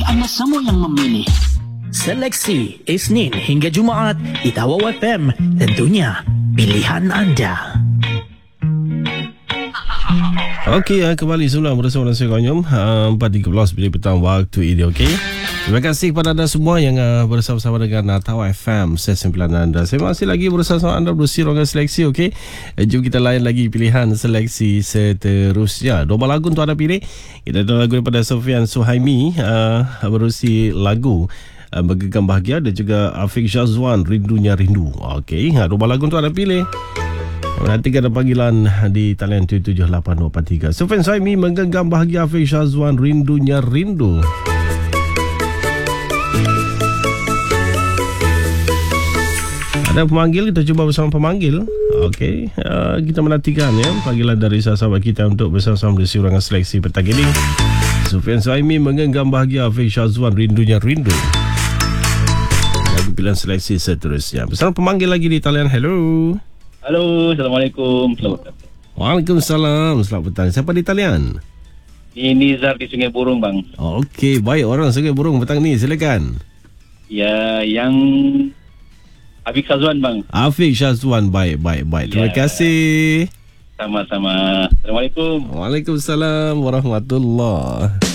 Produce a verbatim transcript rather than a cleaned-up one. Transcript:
masa mo yang memilih. Seleksi Isnin hingga Jumaat di Tawau F M. Tentunya pilihan anda. Okey, kembali semula bersama saya Konyom uh, empat tiga puluh minit petang waktu ini. Okey, terima kasih kepada anda semua yang uh, bersama-sama dengan uh, Tawau F M sembilan anda. Saya masih lagi bersama anda bersama dengan seleksi. Okey, uh, jom kita layan lagi pilihan seleksi seterusnya. Dua lagu untuk anda pilih. Kita ada lagu daripada Sofian Suhaimi, uh, berusi lagu uh, Menggengam Bahagia, dan juga Afiq Syazwan, Rindunya Rindu. Okey, uh, dua lagu untuk anda pilih. Nanti ada panggilan di talian tujuh tujuh lapan dua empat tiga. Sofian Suhaimi, Menggengam Bahagia, Afiq Syazwan, Rindunya Rindu. Ada pemanggil, kita cuba bersama pemanggil. Okey, uh, kita menantikan ya panggilan dari sahabat kita untuk bersama-sama berisi urangan seleksi petang ini. Sofian Suhaimi, Menggengam Bahagia, Afiq Syazwan, Rindunya Rindu. Lagu pilihan seleksi seterusnya. Bersama pemanggil lagi di talian. Hello. Halo, Assalamualaikum. Selamat petang. Waalaikumsalam. Selamat petang. Siapa di talian? Ini Zar di Sungai Burung, bang. Okey, baik. Orang Sungai Burung petang ni, silakan. Ya, yang Afiq Syazwan, bang. Afiq Syazwan, baik, baik, baik. Terima Ya. kasih. Sama-sama. Assalamualaikum. Waalaikumsalam warahmatullahi.